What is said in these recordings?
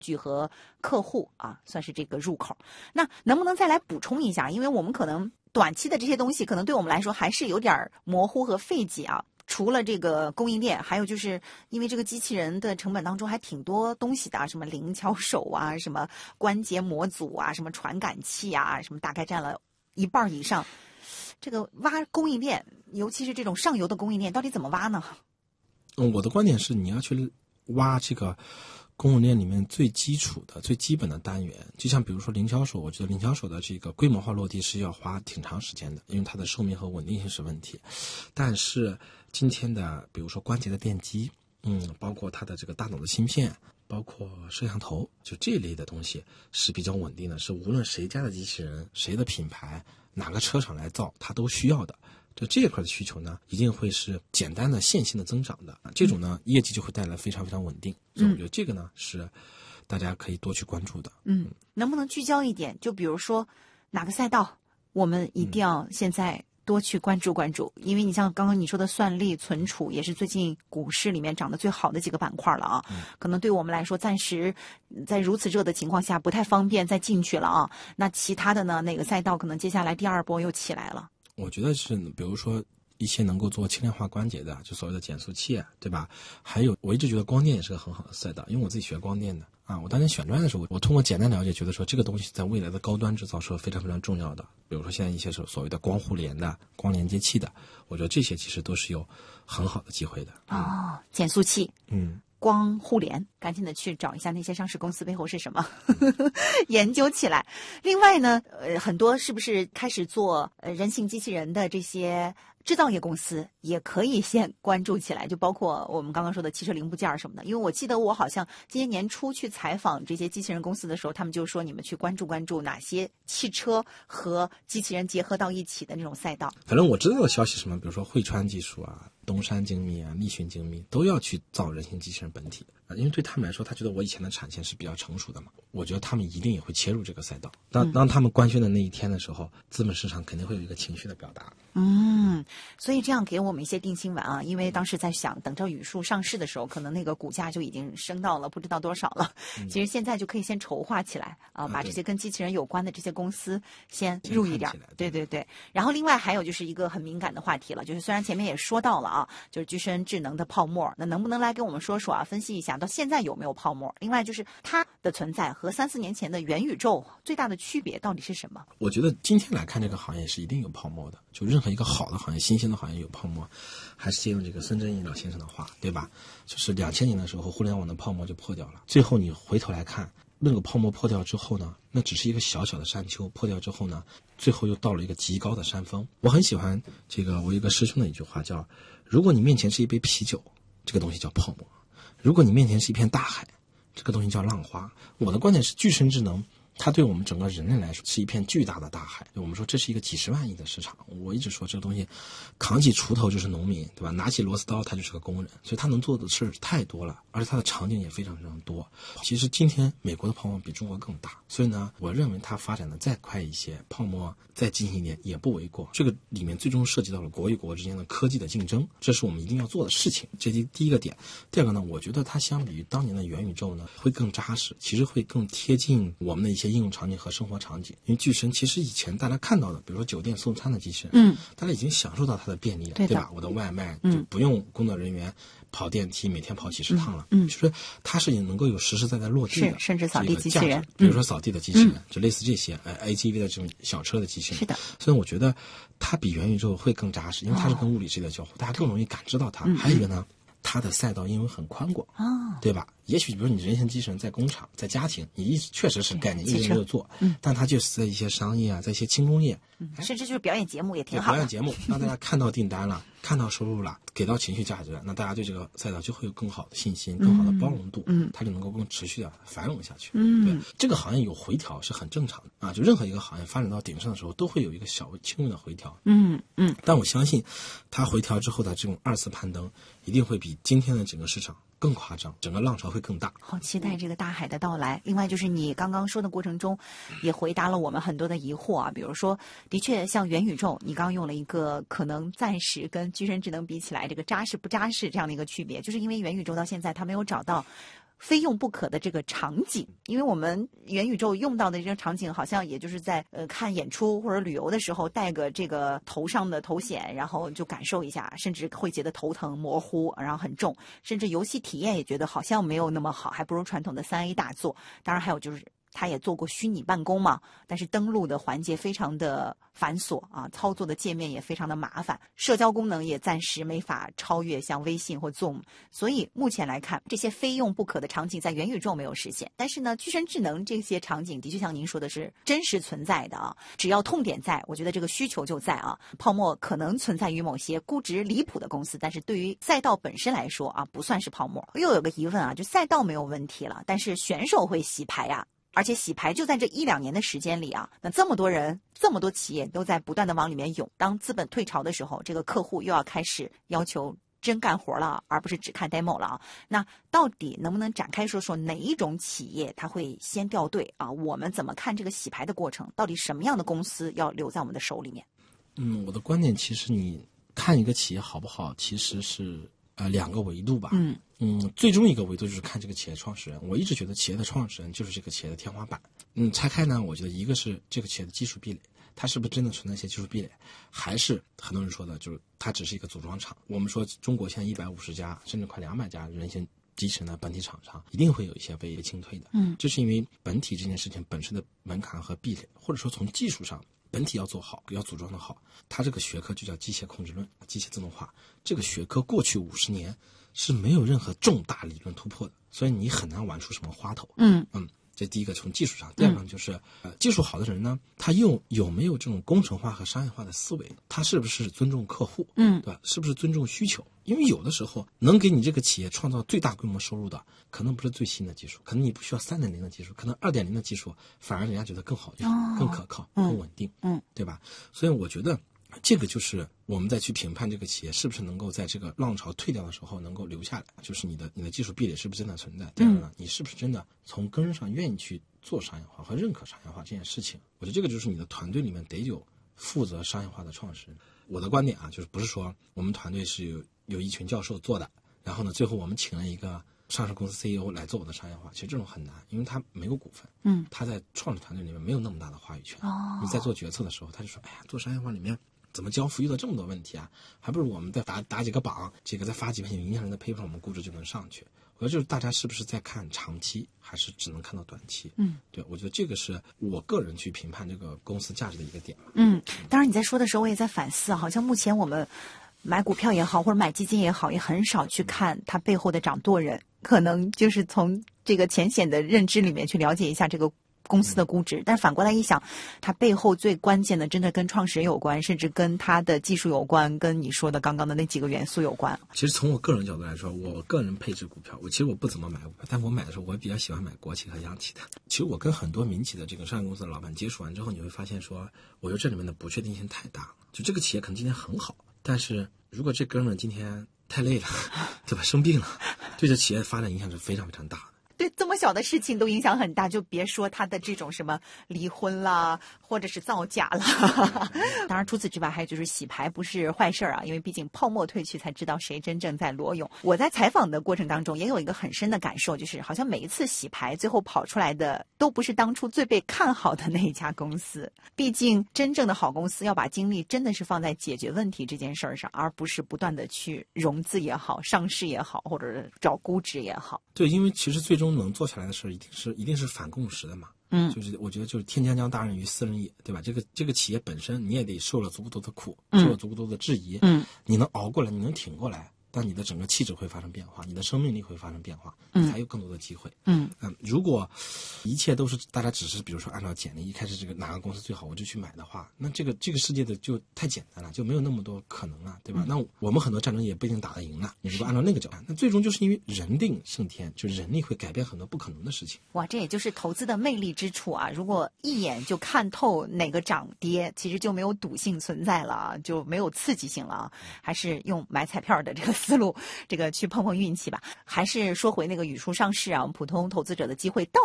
据和客户啊，算是这个入口。那能不能再来补充一下？因为我们可能短期的这些东西，可能对我们来说还是有点模糊和费解啊。除了这个供应链，还有就是因为这个机器人的成本当中还挺多东西的，什么灵巧手啊，什么关节模组啊，什么传感器啊，什么大概占了一半以上。这个挖供应链，尤其是这种上游的供应链，到底怎么挖呢？ 我的观点是，你要去挖这个供应链里面最基础的、最基本的单元，就像比如说灵巧手，我觉得灵巧手的这个规模化落地是要花挺长时间的，因为它的寿命和稳定性是问题。但是今天的比如说关节的电机，包括它的这个大脑的芯片，包括摄像头，就这一类的东西是比较稳定的，是无论谁家的机器人、谁的品牌、哪个车厂来造，它都需要的。这一块的需求呢，一定会是简单的线性的增长的，这种呢业绩就会带来非常非常稳定。所以我觉得这个呢是大家可以多去关注的。 能不能聚焦一点？就比如说哪个赛道，我们一定要现在多去关注关注，因为你像刚刚你说的算力、存储，也是最近股市里面涨得最好的几个板块了啊。可能对我们来说，暂时在如此热的情况下不太方便再进去了啊。那其他的呢，哪个赛道可能接下来第二波又起来了？ 我觉得是，比如说一些能够做轻量化关节的，就所谓的减速器，对吧？还有，我一直觉得光电也是个很好的赛道，因为我自己学光电的啊。我当年选专业的时候，我通过简单了解，觉得说这个东西在未来的高端制造是非常非常重要的。比如说现在一些所谓的光互联的、光连接器的，我觉得这些其实都是有很好的机会的。 减速器，光互联，赶紧的去找一下那些上市公司背后是什么，研究起来。另外呢，很多是不是开始做人形机器人的这些制造业公司也可以先关注起来，就包括我们刚刚说的汽车零部件什么的。因为我记得我好像今年年初去采访这些机器人公司的时候，他们就说你们去关注关注哪些汽车和机器人结合到一起的那种赛道。 反正我知道的消息什么，比如说汇川技术啊、东山精密啊、立讯精密都要去造人形机器人本体啊，因为对他们来说，他觉得我以前的产线是比较成熟的嘛，我觉得他们一定也会切入这个赛道。当他们官宣的那一天的时候，资本市场肯定会有一个情绪的表达。 所以这样给我们一些定心丸啊，因为当时在想，等着语数上市的时候，可能那个股价就已经升到了不知道多少了。其实现在就可以先筹划起来啊，把这些跟机器人有关的这些公司先入一点。对。然后另外还有就是一个很敏感的话题了，就是虽然前面也说到了啊，就是具身智能的泡沫，那能不能来给我们说说啊，分析一下到现在有没有泡沫？另外就是它的存在和3-4年前的元宇宙最大的区别到底是什么？ 我觉得今天来看这个行业是一定有泡沫的，就任何一个好的行业、新兴的行业有泡沫，还是借用这个孙正义老先生的话，对吧？就是2000年的时候，互联网的泡沫就破掉了。最后你回头来看，那个泡沫破掉之后呢，那只是一个小小的山丘，破掉之后呢，最后又到了一个极高的山峰。我很喜欢这个我一个师兄的一句话，叫如果你面前是一杯啤酒，这个东西叫泡沫；如果你面前是一片大海，这个东西叫浪花。我的观点是，具身智能它对我们整个人类来说是一片巨大的大海，我们说这是一个几十万亿的市场。我一直说这个东西，扛起锄头就是农民，对吧？拿起螺丝刀他就是个工人，所以他能做的事太多了，而且他的场景也非常非常多。其实今天美国的泡沫比中国更大，所以呢，我认为它发展的再快一些，泡沫再进行一点也不为过。这个里面最终涉及到了国与国之间的科技的竞争，这是我们一定要做的事情。这第一个点。第二个呢，我觉得它相比于当年的元宇宙呢，会更扎实，其实会更贴近我们的一些应用场景和生活场景。因为具身其实以前大家看到的，比如说酒店送餐的机器人，大家已经享受到它的便利了，对吧？我的外卖就不用工作人员跑电梯，每天跑几十趟了，就是它是能够有实实在在落地的， 甚至扫地机器人， 比如说扫地的机器人，就类似这些AGV 的这种小车的机器人。 是的， 所以我觉得它比元宇宙会更扎实，因为它是跟物理之间的交互，大家更容易感知到它。还有一个呢，它的赛道因为很宽广，对吧？也许比如你人形机器人在工厂、在家庭，你确实是概念一直没有做，但它就是在一些商业啊，在一些轻工业， 甚至就是表演节目也挺好的。 表演节目让大家看到订单了，看到收入了，给到情绪价值了，那大家对这个赛道就会有更好的信心、更好的包容度，它就能够更持续的繁荣下去。对，这个行业有回调是很正常的啊，就任何一个行业发展到鼎盛的时候，都会有一个轻微的回调。但我相信，它回调之后的这种2次攀登，一定会比今天的整个市场更夸张，整个浪潮会更大。 好期待这个大海的到来。另外就是你刚刚说的过程中，也回答了我们很多的疑惑啊，比如说，的确像元宇宙，你刚刚用了一个可能暂时跟具身智能比起来，这个扎实不扎实这样的一个区别，就是因为元宇宙到现在它没有找到非用不可的这个场景，因为我们元宇宙用到的这个场景好像也就是在看演出或者旅游的时候戴个这个头上的头显，然后就感受一下，甚至会觉得头疼模糊，然后很重，甚至游戏体验也觉得好像没有那么好，还不如传统的 3A 大作。当然还有就是他也做过虚拟办公嘛，但是登录的环节非常的繁琐啊，操作的界面也非常的麻烦，社交功能也暂时没法超越像微信或 Zoom。 所以目前来看，这些非用不可的场景在元宇宙没有实现，但是呢，具身智能这些场景的确像您说的是真实存在的啊，只要痛点在，我觉得这个需求就在啊。泡沫可能存在于某些估值离谱的公司，但是对于赛道本身来说啊，不算是泡沫。又有个疑问啊，就赛道没有问题了，但是选手会洗牌啊，而且洗牌就在这1-2年的时间里啊，那这么多人这么多企业都在不断的往里面涌，当资本退潮的时候，这个客户又要开始要求真干活了，而不是只看 demo 了啊。那到底能不能展开说哪一种企业它会先掉队啊？我们怎么看这个洗牌的过程？到底什么样的公司要留在我们的手里面？ 我的观点其实你看一个企业好不好，其实是2个维度吧。最终一个维度就是看这个企业创始人。我一直觉得企业的创始人就是这个企业的天花板。拆开呢，我觉得一个是这个企业的技术壁垒，它是不是真的存在一些技术壁垒，还是很多人说的就是它只是一个组装厂。我们说中国现在150家甚至快200家人形机器人的本体厂商，一定会有一些被清退的。这是因为本体这件事情本身的门槛和壁垒，或者说从技术上本体要做好，要组装的好，它这个学科就叫机械控制论、机械自动化。这个学科过去50年是没有任何重大理论突破的，所以你很难玩出什么花头。这第一个从技术上。第二个就是技术好的人呢，他有没有这种工程化和商业化的思维，他是不是尊重客户，对吧？是不是尊重需求？因为有的时候能给你这个企业创造最大规模收入的，可能不是最新的技术，可能你不需要3.0的技术，可能2.0的技术反而人家觉得更好用、更可靠、更稳定，对吧？所以我觉得这个就是我们再去评判这个企业是不是能够在这个浪潮退掉的时候能够留下来，就是你的技术壁垒是不是真的存在。第二个呢，你是不是真的从根儿上愿意去做商业化和认可商业化这件事情。我觉得这个就是你的团队里面得有负责商业化的创始人。我的观点啊，就是不是说我们团队是有一群教授做的，然后呢最后我们请了一个上市公司 CEO 来做我的商业化，其实这种很难，因为他没有股份，他在创始团队里面没有那么大的话语权。你在做决策的时候，他就说，哎呀，做商业化里面怎么交付遇到这么多问题啊？还不如我们再打几个榜，这个再发几篇有影响力的 paper， 我们估值就能上去。我觉得就是大家是不是在看长期，还是只能看到短期？对，我觉得这个是我个人去评判这个公司价值的一个点。 当然你在说的时候，我也在反思，好像目前我们买股票也好，或者买基金也好，也很少去看它背后的掌舵人，可能就是从这个浅显的认知里面去了解一下这个公司的估值，但反过来一想，它背后最关键的真的跟创始人有关，甚至跟它的技术有关，跟你说的刚刚的那几个元素有关。 其实从我个人角度来说，我个人配置股票，其实我不怎么买股票，但我买的时候我比较喜欢买国企和央企的。其实我跟很多民企的这个上市公司的老板接触完之后，你会发现说，我觉得这里面的不确定性太大了。就这个企业可能今天很好，但是如果这哥们今天太累了，对吧，生病了，对这企业发展影响是非常非常大的。 对，这么小的事情都影响很大，就别说他的这种什么离婚啦，或者是造假啦。当然除此之外还有就是洗牌不是坏事啊，因为毕竟泡沫退去才知道谁真正在裸泳。我在采访的过程当中也有一个很深的感受，就是好像每一次洗牌最后跑出来的都不是当初最被看好的那一家公司。毕竟真正的好公司要把精力真的是放在解决问题这件事儿上，而不是不断的去融资也好，上市也好，或者找估值也好。 对，因为其实最终能做下来的事一定是反共识的嘛。就是我觉得就是天将大任于斯人也，对吧？这个企业本身你也得受了足够多的苦，受了足够多的质疑，你能熬过来，你能挺过来，但你的整个气质会发生变化，你的生命力会发生变化，你才有更多的机会。如果一切都是大家只是比如说按照简历一开始这个哪个公司最好我就去买的话，那这个世界的就太简单了，就没有那么多可能了，对吧？那我们很多战争也不一定打得赢了，你如果按照那个角度，那最终就是因为人定胜天，就人力会改变很多不可能的事情。 哇，这也就是投资的魅力之处啊！如果一眼就看透哪个涨跌，其实就没有赌性存在了，就没有刺激性了，还是用买彩票的这个思路，这个去碰碰运气吧。还是说回那个语数上市啊，我们普通投资者的机会到底在哪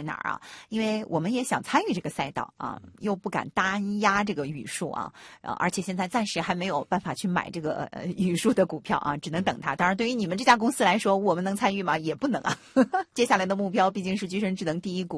哪儿啊？因为我们也想参与这个赛道啊，又不敢单压这个宇树啊，而且现在暂时还没有办法去买这个宇树的股票啊，只能等它。当然，对于你们这家公司来说，我们能参与吗？也不能啊。接下来的目标毕竟是居身智能第一股。